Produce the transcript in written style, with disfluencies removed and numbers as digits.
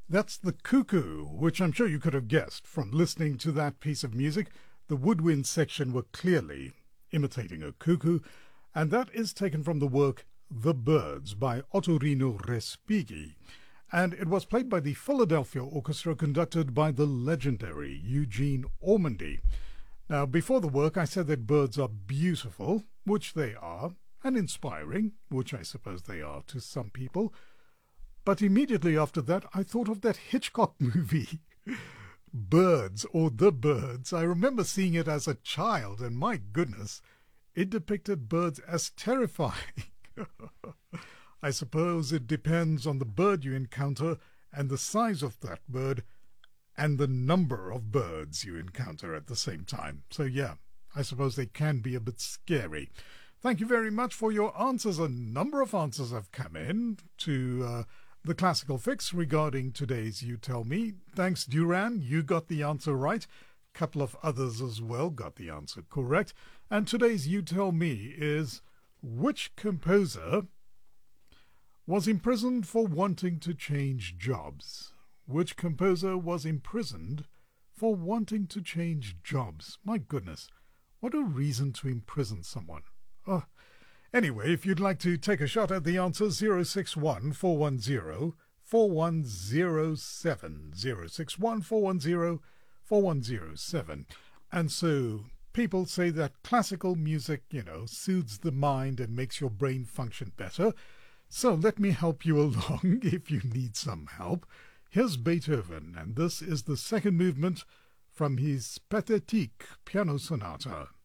That's the cuckoo, which I'm sure you could have guessed from listening to that piece of music. The woodwind section were clearly imitating a cuckoo, and that is taken from the work The Birds by Ottorino Respighi. And it was played by the Philadelphia Orchestra, conducted by the legendary Eugene Ormandy. Now, before the work, I said that birds are beautiful, which they are, and inspiring, which I suppose they are to some people. But immediately after that, I thought of that Hitchcock movie, Birds, or The Birds. I remember seeing it as a child, and my goodness, it depicted birds as terrifying. I suppose it depends on the bird you encounter and the size of that bird and the number of birds you encounter at the same time. So yeah, I suppose they can be a bit scary. Thank you very much for your answers. A number of answers have come in to the Classical Fix regarding today's You Tell Me. Thanks, Duran. You got the answer right. A couple of others as well got the answer correct. And today's You Tell Me is, which composer was imprisoned for wanting to change jobs? Which composer was imprisoned for wanting to change jobs? My goodness, what a reason to imprison someone. Oh. Anyway, if you'd like to take a shot at the answer, 061 410 4107. 061 410 4107. And so people say that classical music, soothes the mind and makes your brain function better. So let me help you along if you need some help. Here's Beethoven, and this is the second movement from his Pathetique piano sonata.